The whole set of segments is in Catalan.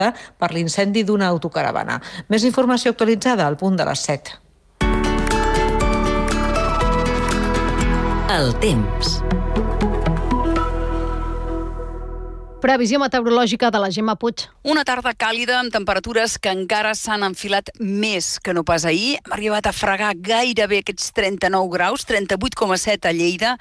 per l'incendi d'una autocaravana. Més informació actualitzada al punt de les 7. El temps. Previsió meteorològica de la Gemma Puig. Una tarda càlida amb temperatures que encara s'han enfilat més que no pas ahir. Hem arribat a fregar gairebé aquests 39 graus, 38,7 a Lleida,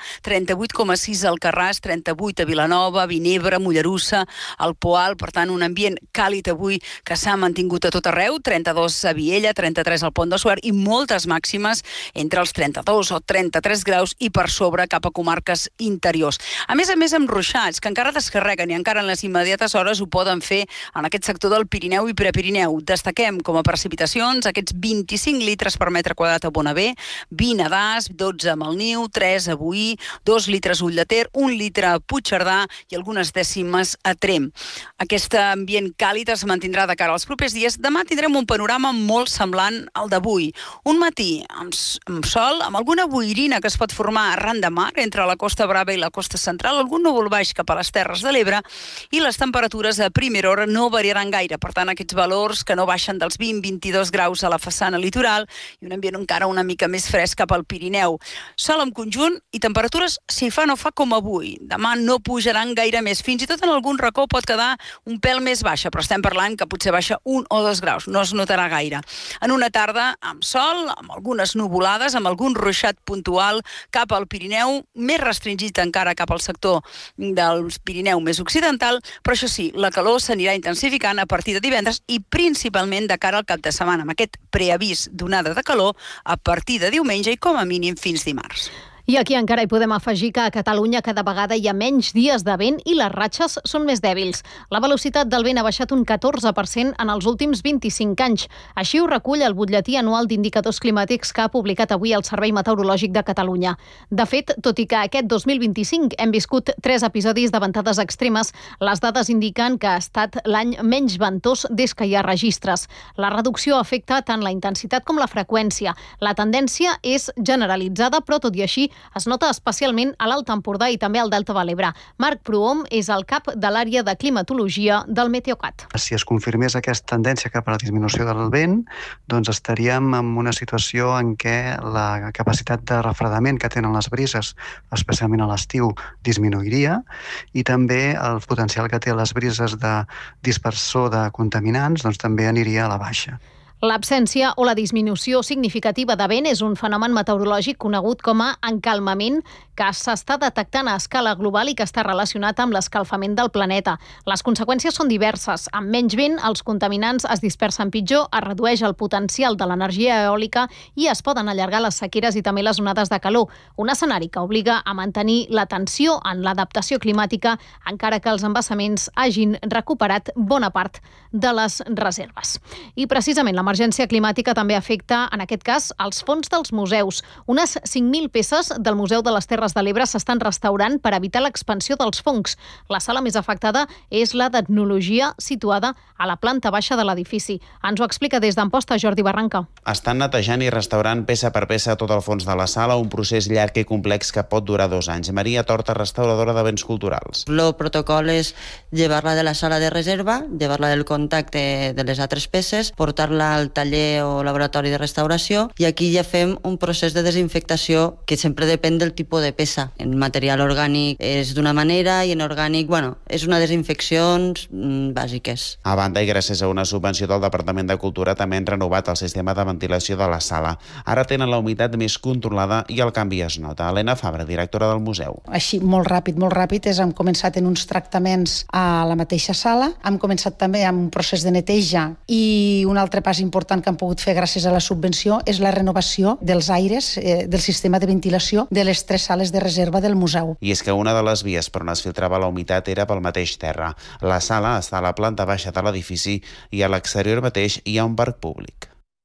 38,6 al Alcarràs, 38 a Vilanova, Vinebre, Mollerussa, al Poal. Per tant, un ambient càlid avui que s'ha mantingut a tot arreu, 32 a Viella, 33 al Pont de Suert i moltes màximes entre els 32 o 33 graus i per sobre cap a comarques interiors. A més amb ruixats que encara descarreguen i encara en les immediates hores ho poden fer en aquest sector del Pirineu i Prepirineu. Destaquem com a precipitacions aquests 25 litres per metre quadrat a Bonavent, 20 a Das, 12 a Malniu, 3 a Boí, 2 litres a Ull de Ter, 1 litre a Puigcerdà i algunes dècimes a Tremp. Aquest ambient càlid es mantindrà de cara als propers dies. Demà tindrem un panorama molt semblant al d'avui. Un matí amb sol, amb alguna boirina que es pot formar arran de mar entre la Costa Brava i la costa central, algun núvol baix cap a les Terres de l'Ebre, i les temperatures a primera hora no variaran gaire. Per tant, aquests valors que no baixen dels 20-22 graus a la façana litoral i un ambient encara una mica més fresc cap al Pirineu. Sol en conjunt i temperatures, si fa no fa com avui. Demà no pujaran gaire més. Fins i tot en algun racó pot quedar un pèl més baixa, però estem parlant que potser baixa 1 o 2 graus. No es notarà gaire. En una tarda amb sol, amb algunes nuvolades, amb algun ruixat puntual cap al Pirineu, més restringit encara cap al sector del Pirineu més occidental, però això sí, la calor s'anirà intensificant a partir de divendres i principalment de cara al cap de setmana, amb aquest preavís d'onada de calor a partir de diumenge i com a mínim fins dimarts. I aquí encara hi podem afegir que a Catalunya cada vegada hi ha menys dies de vent i les ratxes són més dèbils. La velocitat del vent ha baixat un 14% en els últims 25 anys. Així ho recull el butlletí anual d'indicadors climàtics que ha publicat avui el Servei Meteorològic de Catalunya. De fet, tot i que aquest 2025 hem viscut 3 episodis de ventades extremes, les dades indiquen que ha estat l'any menys ventós des que hi ha registres. La reducció afecta tant la intensitat com la freqüència. La tendència és generalitzada, però tot i així es nota especialment a l'Alt Empordà i també al Delta de l'Ebre. Marc Prohom és el cap de l'àrea de climatologia del Meteocat. Si es confirmés aquesta tendència cap a la disminució del vent, doncs estaríem en una situació en què la capacitat de refredament que tenen les brises, especialment a l'estiu, disminuiria i també el potencial que té les brises de dispersor de contaminants doncs també aniria a la baixa. L'absència o la disminució significativa de vent és un fenomen meteorològic conegut com a encalmament que s'està detectant a escala global i que està relacionat amb l'escalfament del planeta. Les conseqüències són diverses. Amb menys vent, els contaminants es dispersen pitjor, es redueix el potencial de l'energia eòlica i es poden allargar les sequeres i també les onades de calor. Un escenari que obliga a mantenir l'atenció en l'adaptació climàtica, encara que els embassaments hagin recuperat bona part de les reserves. I precisament l'emergència climàtica també afecta, en aquest cas, els fons dels museus. Unes 5.000 peces del Museu de les Terres de l'Ebre s'estan restaurant per evitar l'expansió dels fongs. La sala més afectada és la d'etnologia, situada a la planta baixa de l'edifici. Ens ho explica des d'Amposta Jordi Barranca. Estan netejant i restaurant peça per peça tot el fons de la sala, un procés llarg i complex que pot durar 2 anys. Maria Torta, restauradora de béns culturals. El protocol és llevar-la de la sala de reserva, llevar-la del contacte de les altres peces, portar-la al taller o laboratori de restauració i aquí ja fem un procés de desinfectació que sempre depèn del tipus de peça. En material orgànic és d'una manera i en orgànic, és una desinfeccions bàsiques. A banda, i gràcies a una subvenció del Departament de Cultura, també han renovat el sistema de ventilació de la sala. Ara tenen la humitat més controlada i el canvi es nota. Helena Fabra, directora del museu. Així, molt ràpid, hem començat en uns tractaments a la mateixa sala, hem començat també amb un procés de neteja i un altre pas important que han pogut fer gràcies a la subvenció és la renovació dels aires del sistema de ventilació de les 3 sales de reserva del museu. I és que una de les vies per on es filtrava la humitat era pel mateix terra. La sala està a la planta baixa de l'edifici i a l'exterior mateix hi ha un parc públic.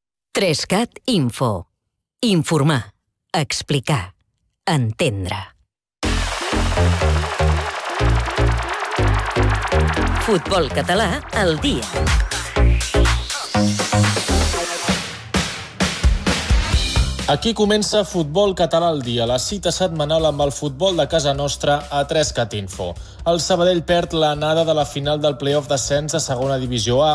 3CAT Info. Informar, explicar, entendre. Futbol català al dia. Aquí comença Futbol Català al dia, la cita setmanal amb el futbol de casa nostra a 3CAT Info. El Sabadell perd l'anada de la final del play-off d'ascens a segona divisió A